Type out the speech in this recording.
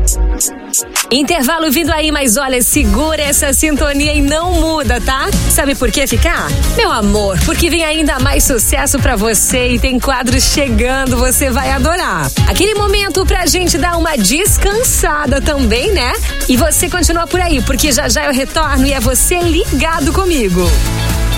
Intervalo vindo aí, mas olha, segura essa sintonia e não muda, tá? Sabe por que ficar? Meu amor, porque vem ainda mais sucesso pra você e tem quadros chegando, você vai adorar. Aquele momento pra gente dar uma descansada também, né? E você continua por aí, porque já já eu retorno e é você ligado comigo.